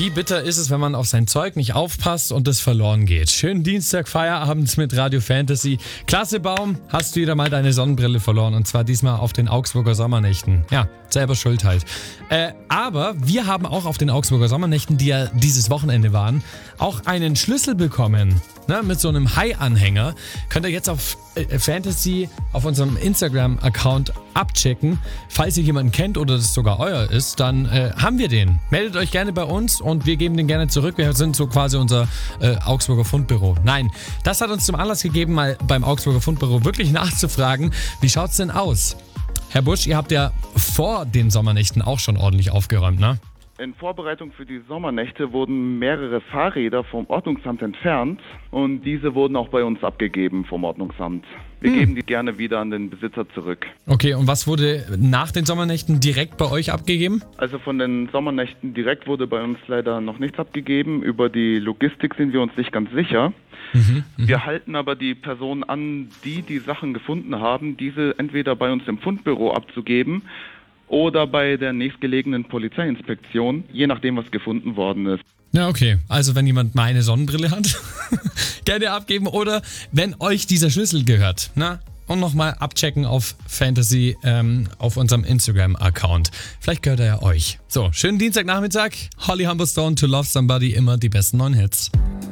Wie bitter ist es, wenn man auf sein Zeug nicht aufpasst und es verloren geht? Schönen Dienstag, Feierabend mit Radio Fantasy. Klasse, Baum, hast wieder mal deine Sonnenbrille verloren und zwar diesmal auf den Augsburger Sommernächten. Ja, selber schuld halt. Aber wir haben auch auf den Augsburger Sommernächten, die ja dieses Wochenende waren, auch einen Schlüssel bekommen. Ne, mit so einem Hai-Anhänger. Könnt ihr jetzt auf Fantasy auf unserem Instagram-Account abchecken. Falls ihr jemanden kennt oder das sogar euer ist, dann haben wir den. Meldet euch gerne bei uns und wir geben den gerne zurück. Wir sind so quasi unser Augsburger Fundbüro. Nein, das hat uns zum Anlass gegeben, mal beim Augsburger Fundbüro wirklich nachzufragen, wie schaut's denn aus? Herr Busch, ihr habt ja vor den Sommernächten auch schon ordentlich aufgeräumt, ne? In Vorbereitung für die Sommernächte wurden mehrere Fahrräder vom Ordnungsamt entfernt und diese wurden auch bei uns abgegeben vom Ordnungsamt. Wir geben die gerne wieder an den Besitzer zurück. Okay, und was wurde nach den Sommernächten direkt bei euch abgegeben? Also von den Sommernächten direkt wurde bei uns leider noch nichts abgegeben. Über die Logistik sind wir uns nicht ganz sicher. Wir halten aber die Personen an, die Sachen gefunden haben, diese entweder bei uns im Fundbüro abzugeben oder bei der nächstgelegenen Polizeiinspektion, je nachdem, was gefunden worden ist. Ja, okay. Also wenn jemand meine Sonnenbrille hat, gerne abgeben oder wenn euch dieser Schlüssel gehört, na? Und nochmal abchecken auf Fantasy auf unserem Instagram-Account. Vielleicht gehört er ja euch. So, schönen Dienstagnachmittag. Holly Humberstone, To Love Somebody, immer die besten neuen Hits.